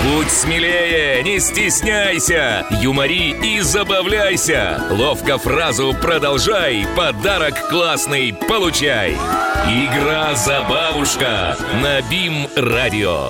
Будь смелее, не стесняйся, юмори и забавляйся. Ловко фразу продолжай, подарок классный получай. Игра-забавушка на БИМ-радио.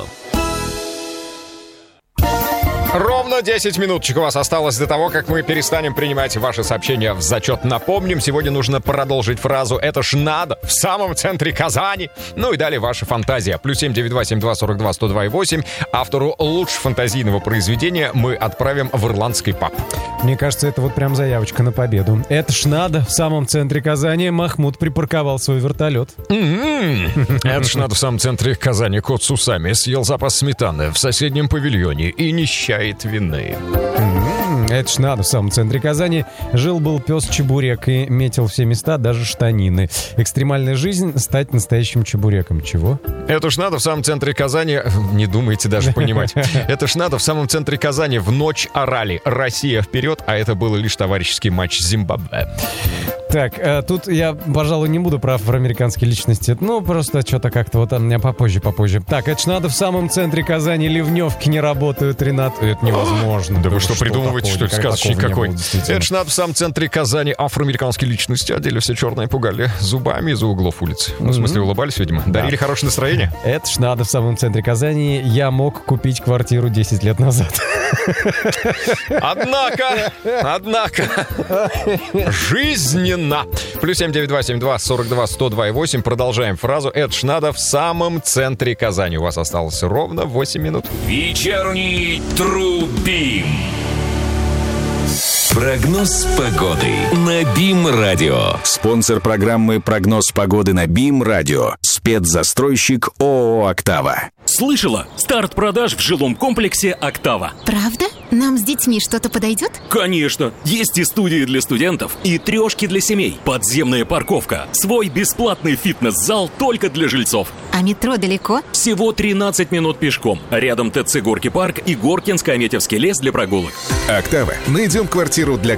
Ровно 10 минуточек у вас осталось до того, как мы перестанем принимать ваши сообщения в зачет. Напомним, сегодня нужно продолжить фразу «Это ж надо» в самом центре Казани. Ну и далее ваша фантазия. +7 92 72 42 102 8. Автору лучше фантазийного произведения мы отправим в ирландский паб. Мне кажется, это вот прям заявочка на победу. «Это ж надо» в самом центре Казани Махмуд припарковал свой вертолет. Это ж надо в самом центре Казани. Кот с усами съел запас сметаны в соседнем павильоне и не щает вины. Это ж надо в самом центре Казани. Жил-был пес Чебурек и метил все места, даже штанины. Экстремальная жизнь — стать настоящим чебуреком. Чего? Это ж надо в самом центре Казани. Не думайте даже понимать. Это ж надо в самом центре Казани. В ночь орали «Россия вперед», а это был лишь товарищеский матч с Зимбабве. Так, тут я, пожалуй, не буду про афроамериканские личности. Ну, просто что-то как-то вот попозже. Так, это ж надо в самом центре Казани. Ливневки не работают, Ренат. Это невозможно. Да вы что, придумываете, что ли, сказочник какой? Это ж надо в самом центре Казани. Афроамериканские личности одели все черное, пугали зубами из-за углов улиц. Ну, в смысле, улыбались, видимо. Дарили хорошее настроение. Это ж надо в самом центре Казани. Я мог купить квартиру 10 лет назад. Однако, жизненно. +7 92 72 42 102 8. Продолжаем фразу «Это ж надо в самом центре Казани». У вас осталось ровно 8 минут. Вечерний Тру-БИМ. Прогноз погоды на БИМ-радио. Спонсор программы «Прогноз погоды» на БИМ-радио. Спецзастройщик ООО «Октава». Слышала? Старт продаж в жилом комплексе «Октава». Правда? Нам с детьми что-то подойдет? Конечно! Есть и студии для студентов, и трешки для семей, подземная парковка, свой бесплатный фитнес-зал только для жильцов. А метро далеко? Всего 13 минут пешком. Рядом ТЦ «Горки парк» и Горкинско-Аметьевский лес для прогулок. «Октава». Найдем квартиру для